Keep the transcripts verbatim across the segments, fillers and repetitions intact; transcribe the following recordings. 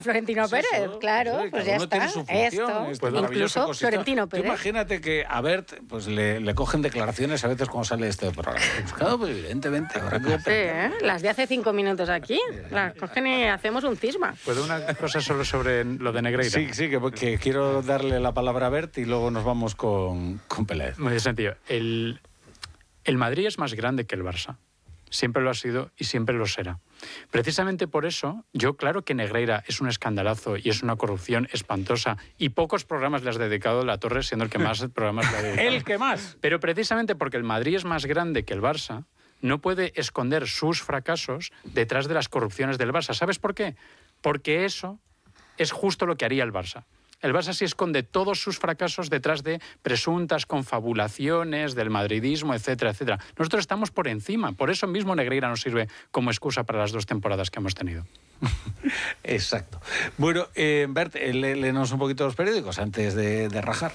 Florentino Es eso, Pérez, claro, eso, pues cada ya uno está. tiene su función, Esto, este maravilloso incluso ecosistema. Florentino Tú Pérez. imagínate que a Bert pues, le, le cogen declaraciones a veces cuando sale este programa. Pues claro, pues evidentemente habrá que Sí, ¿eh? Las de hace cinco minutos aquí, las cogen y hacemos un cisma. ¿Puedo una cosa solo sobre lo de Negreira? Sí, sí, que, que quiero darle la palabra a Bert y luego nos vamos con, con Peláez. Muy sencillo. El, el Madrid es más grande que el Barça. Siempre lo ha sido y siempre lo será. Precisamente por eso, yo claro que Negreira es un escandalazo y es una corrupción espantosa y pocos programas le has dedicado a La Torre, siendo el que más programas le ha dedicado. ¡El que más! Pero precisamente porque el Madrid es más grande que el Barça, no puede esconder sus fracasos detrás de las corrupciones del Barça. ¿Sabes por qué? Porque eso es justo lo que haría el Barça. El Barça sí esconde todos sus fracasos detrás de presuntas confabulaciones del madridismo, etcétera, etcétera. Nosotros estamos por encima. Por eso mismo Negreira nos sirve como excusa para las dos temporadas que hemos tenido. Exacto. Bueno, eh, Bert, eh, lé, léenos un poquito los periódicos antes de, de rajar.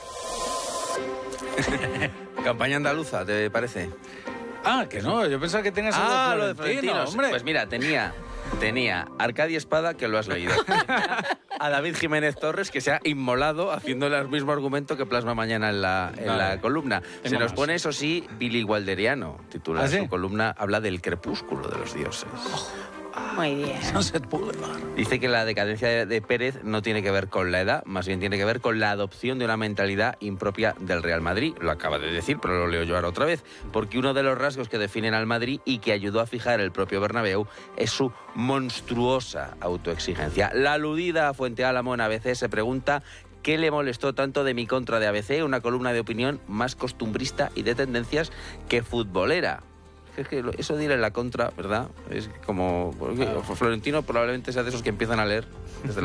Campaña andaluza, ¿te parece? Ah, que no, yo pensaba que tenías Ah, algo lo de Florentino, hombre. Pues mira, tenía, tenía Arcadia Espada, que lo has leído. A David Jiménez Torres, que se ha inmolado haciendo el mismo argumento que plasma mañana en la, en Vale. la columna. Se Tengo nos más. pone, eso sí, Billy Walderiano. Titula ¿Ah, sí? su columna, habla del crepúsculo de los dioses. Muy bien. Sunset Boulevard. Dice que la decadencia de, de Pérez no tiene que ver con la edad, más bien tiene que ver con la adopción de una mentalidad impropia del Real Madrid. Lo acaba de decir, pero lo leo yo ahora otra vez. Porque uno de los rasgos que definen al Madrid y que ayudó a fijar el propio Bernabéu es su monstruosa autoexigencia. La aludida a Fuente Álamo en A B C se pregunta: ¿qué le molestó tanto de mi contra de A B C? Una columna de opinión más costumbrista y de tendencias que futbolera. Es que eso de ir en la contra, ¿verdad? Es como... porque Florentino probablemente sea de esos que empiezan a leer desde la